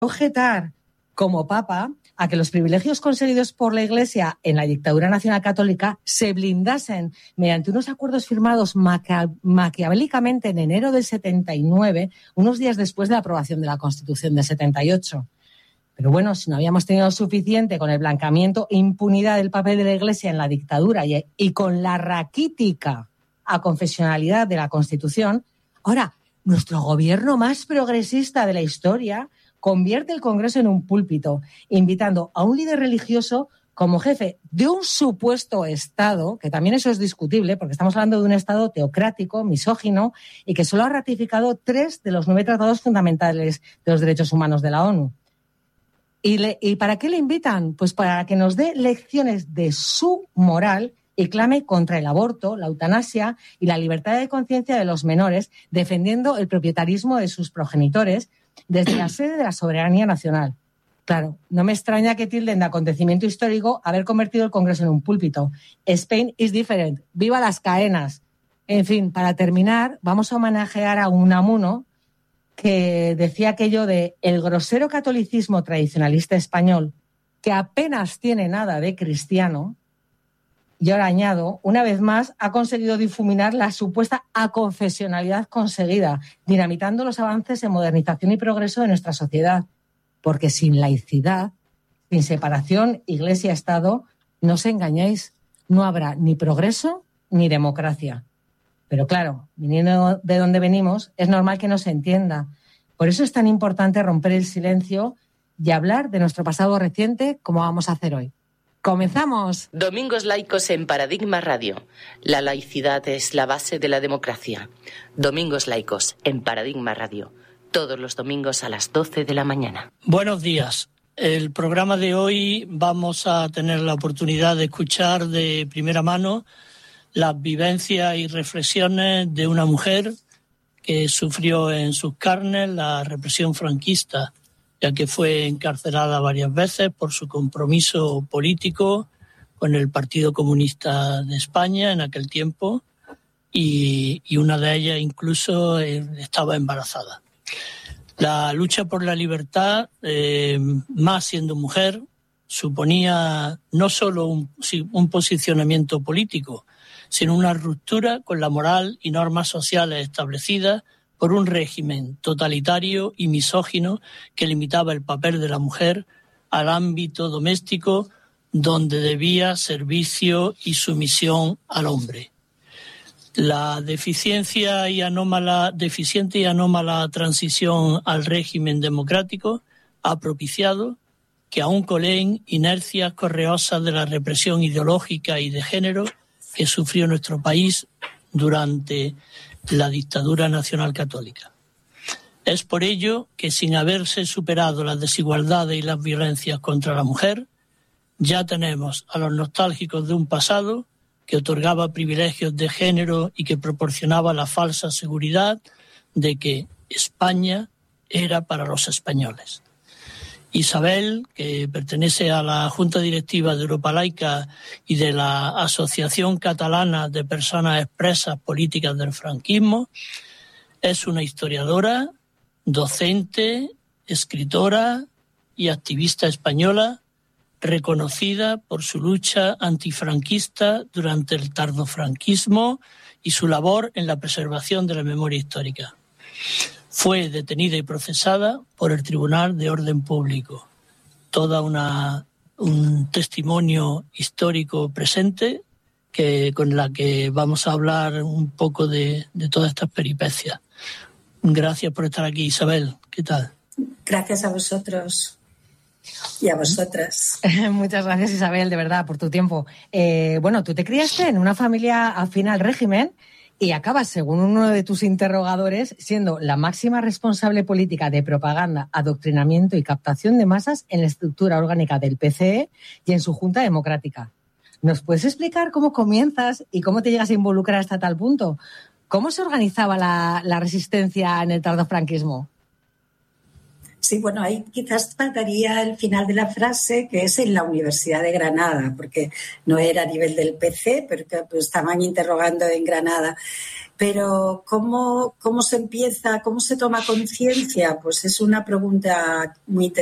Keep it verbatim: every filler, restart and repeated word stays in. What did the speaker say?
objetar como papa a que los privilegios conseguidos por la Iglesia en la dictadura nacional católica se blindasen mediante unos acuerdos firmados maquia- maquiavélicamente en enero del setenta y nueve, unos días después de la aprobación de la Constitución del setenta y ocho. Pero bueno, si no habíamos tenido suficiente con el blanqueamiento e impunidad del papel de la Iglesia en la dictadura y, y con la raquítica aconfesionalidad de la Constitución, ahora nuestro gobierno más progresista de la historia convierte el Congreso en un púlpito, invitando a un líder religioso como jefe de un supuesto Estado, que también eso es discutible, porque estamos hablando de un Estado teocrático, misógino, y que solo ha ratificado tres de los nueve tratados fundamentales de los derechos humanos de la ONU. ¿Y, le, ¿Y para qué le invitan? Pues para que nos dé lecciones de su moral y clame contra el aborto, la eutanasia y la libertad de conciencia de los menores, defendiendo el propietarismo de sus progenitores desde la sede de la soberanía nacional. Claro, no me extraña que tilden de acontecimiento histórico haber convertido el Congreso en un púlpito. Spain is different. ¡Viva las caenas! En fin, para terminar, vamos a homenajear a Unamuno, que decía aquello de el grosero catolicismo tradicionalista español, que apenas tiene nada de cristiano. Y ahora añado, una vez más, ha conseguido difuminar la supuesta aconfesionalidad conseguida, dinamitando los avances en modernización y progreso de nuestra sociedad. Porque sin laicidad, sin separación Iglesia-Estado, no os engañéis, no habrá ni progreso ni democracia. Pero claro, viniendo de donde venimos, es normal que no se entienda. Por eso es tan importante romper el silencio y hablar de nuestro pasado reciente como vamos a hacer hoy. ¡Comenzamos! Domingos laicos en Paradigma Radio. La laicidad es la base de la democracia. Domingos laicos en Paradigma Radio. Todos los domingos a las doce de la mañana. Buenos días. El programa de hoy vamos a tener la oportunidad de escuchar de primera mano las vivencias y reflexiones de una mujer que sufrió en sus carnes la represión franquista, ya que fue encarcelada varias veces por su compromiso político con el Partido Comunista de España en aquel tiempo, y, y una de ellas incluso eh, estaba embarazada. La lucha por la libertad, eh, más siendo mujer, suponía no solo un, un posicionamiento político, sino una ruptura con la moral y normas sociales establecidas por un régimen totalitario y misógino que limitaba el papel de la mujer al ámbito doméstico, donde debía servicio y sumisión al hombre. La deficiencia y anómala, deficiente y anómala transición al régimen democrático ha propiciado que aún coleen inercias correosas de la represión ideológica y de género que sufrió nuestro país durante la dictadura nacional católica. Es por ello que, sin haberse superado las desigualdades y las violencias contra la mujer, ya tenemos a los nostálgicos de un pasado que otorgaba privilegios de género y que proporcionaba la falsa seguridad de que España era para los españoles. Isabel, que pertenece a la Junta Directiva de Europa Laica y de la Asociación Catalana de Personas Expresas Políticas del Franquismo, es una historiadora, docente, escritora y activista española, reconocida por su lucha antifranquista durante el tardofranquismo y su labor en la preservación de la memoria histórica. Fue detenida y procesada por el Tribunal de Orden Público. Toda una un testimonio histórico presente que con la que vamos a hablar un poco de, de todas estas peripecias. Gracias por estar aquí, Isabel. ¿Qué tal? Gracias a vosotros y a vosotras. Muchas gracias, Isabel, de verdad, por tu tiempo. Eh, bueno, tú te criaste en una familia afín al régimen y acabas, según uno de tus interrogadores, siendo la máxima responsable política de propaganda, adoctrinamiento y captación de masas en la estructura orgánica del P C E y en su Junta Democrática. ¿Nos puedes explicar cómo comienzas y cómo te llegas a involucrar hasta tal punto? ¿Cómo se organizaba la, la resistencia en el tardofranquismo? Sí, bueno, ahí quizás faltaría el final de la frase, que es en la Universidad de Granada, porque no era a nivel del P C, pero que pues, estaban interrogando en Granada. Pero ¿cómo, cómo se empieza, cómo se toma conciencia? Pues es una pregunta muy interesante.